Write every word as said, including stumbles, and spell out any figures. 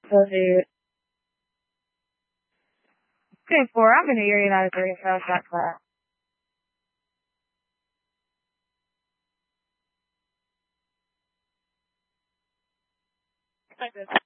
So dude. Okay, four. I'm in the area out of three, so I shot class.